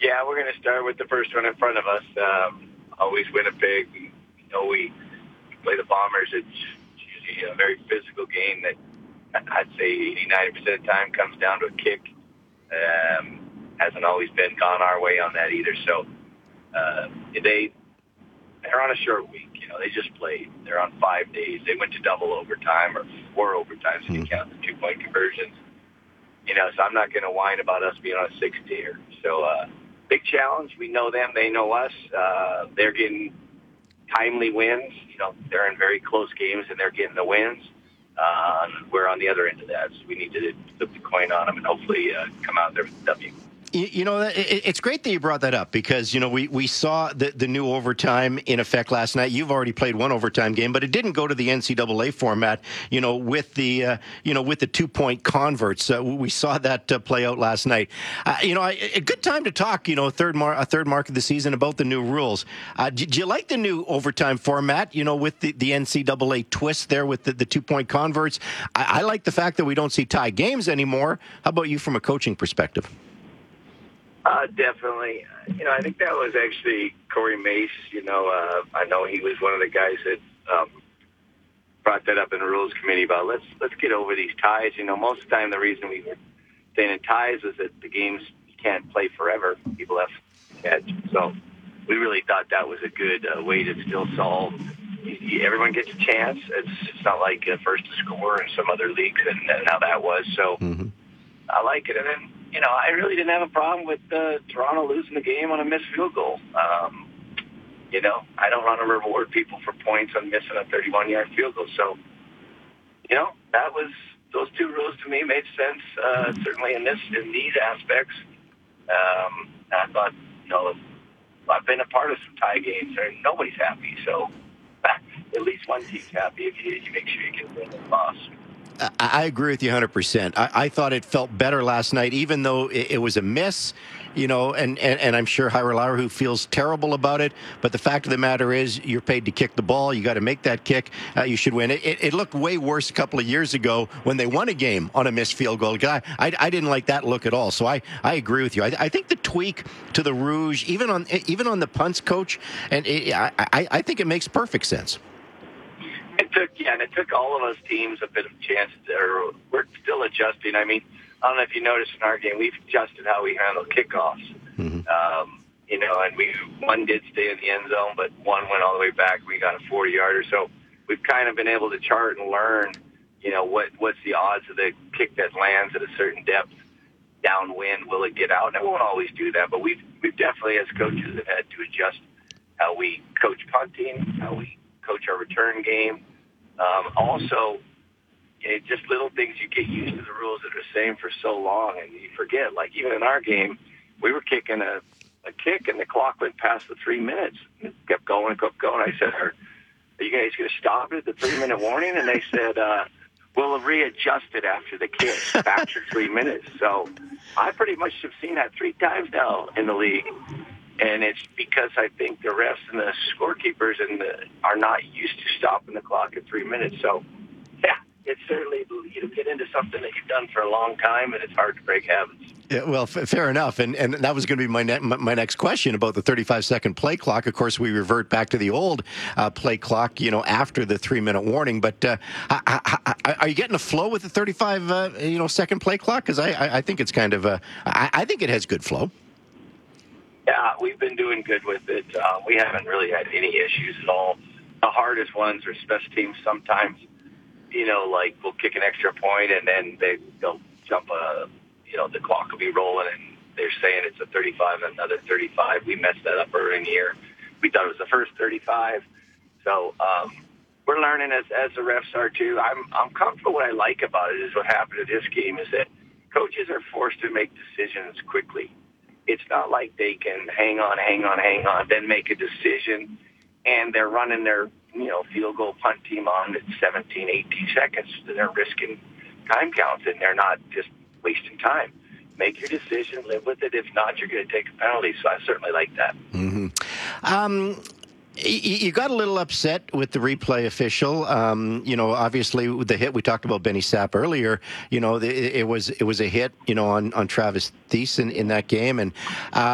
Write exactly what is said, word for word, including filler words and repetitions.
Yeah, we're going to start with the first one in front of us. Um, always Winnipeg. You know, we play the Bombers. It's usually a very physical game that I'd say eighty, ninety percent of the time comes down to a kick. Um, hasn't always been gone our way on that either. So uh, they, they're on a short week. You know, they just played. They're on five days. They went to double overtime or four overtimes if you count the two-point conversions. You know, so I'm not going to whine about us being on a six-tier. So uh, big challenge. We know them. They know us. Uh, they're getting timely wins. You know, they're in very close games, and they're getting the wins. Uh, we're on the other end of that, so we need to flip the coin on them and hopefully uh, come out there with a W. You, you know, it, it's great that you brought that up because, you know, we, we saw the, the new overtime in effect last night. You've already played one overtime game, but it didn't go to the N C double A format, you know, with the, uh, you know, with the two-point converts. Uh, we saw that uh, play out last night. Uh, you know, I, a good time to talk, you know, a third, mar- a third mark of the season about the new rules. Uh, do, do you like the new overtime format, you know, with the, the N C double A twist there with the, the two-point converts? I, I like the fact that we don't see tie games anymore. How about you from a coaching perspective? Uh, definitely. You know, I think that was actually Corey Mace. You know, uh, I know he was one of the guys that um, brought that up in the rules committee about let's let's get over these ties. You know, most of the time the reason we were staying in ties is that the games can't play forever. People have catch. So we really thought that was a good uh, way to still solve. You, you, everyone gets a chance. It's, it's not like uh, first to score in some other leagues and, and how that was. So mm-hmm. I like it. And then, you know, I really didn't have a problem with uh, Toronto losing the game on a missed field goal. Um, you know, I don't want to reward people for points on missing a thirty-one-yard field goal. So, you know, that was those two rules to me made sense. Uh, certainly in this in these aspects, um, I thought, you know, I've been a part of some tie games, and nobody's happy. So, at least one team's happy if you, you make sure you get win and loss. I agree with you one hundred percent. I, I thought it felt better last night, even though it, it was a miss, you know, and, and, and I'm sure Ira Lauer, who feels terrible about it. But the fact of the matter is you're paid to kick the ball. You got to make that kick. Uh, you should win. It, it, it looked way worse a couple of years ago when they won a game on a missed field goal. I, I, I didn't like that look at all. So I, I agree with you. I, I think the tweak to the Rouge, even on even on the punts, coach, and it, I, I, I think it makes perfect sense. It took, yeah, and it took all of us teams a bit of a chance. There, we're still adjusting. I mean, I don't know if you noticed in our game, we've adjusted how we handle kickoffs. Mm-hmm. Um, you know, and we one did stay in the end zone, but one went all the way back. We got a forty-yarder. So we've kind of been able to chart and learn, you know, what what's the odds of the kick that lands at a certain depth downwind? Will it get out? And it won't always do that, but we've, we've definitely, as coaches, have had to adjust how we coach punting, how we coach our return game. Um, also, you know, just little things you get used to the rules that are the same for so long, and you forget. Like even in our game, we were kicking a, a kick, and the clock went past the three minutes. It kept going and kept going. I said, "Are, are you guys going to stop it at the three-minute warning?" And they said, uh, "We'll readjust it after the kick, after three minutes." So I pretty much have seen that three times now in the league. And it's because I think the refs and the scorekeepers and the, are not used to stopping the clock at three minutes. So, yeah, it's certainly, you get into something that you've done for a long time, and it's hard to break habits. Yeah, well, f- fair enough. And and that was going to be my, ne- my next question about the thirty-five second play clock. Of course, we revert back to the old uh, play clock, you know, after the three-minute warning. But uh, I, I, I, are you getting a flow with the thirty-five, uh, you know, second play clock? Because I, I, I think it's kind of, uh, I, I think it has good flow. Yeah, we've been doing good with it. Uh, we haven't really had any issues at all. The hardest ones are special teams sometimes, you know, like we'll kick an extra point and then they, they'll jump a, you know, the clock will be rolling and they're saying it's a thirty-five and another thirty-five. We messed that up early in the year. We thought it was the first thirty-five. So um, we're learning as, as the refs are too. I'm, I'm comfortable. What I like about it is what happened in this game is that coaches are forced to make decisions quickly. It's not like they can hang on, hang on, hang on, then make a decision, and they're running their, you know, field goal punt team on at seventeen, eighteen seconds. They're risking time counts, and they're not just wasting time. Make your decision, live with it. If not, you're going to take a penalty. So I certainly like that. Mm-hmm. Um, You got a little upset with the replay official. Um, you know, obviously with the hit, we talked about Benny Sapp earlier. You know, it, it was it was a hit, you know, on, on Travis Thiessen in that game. And uh,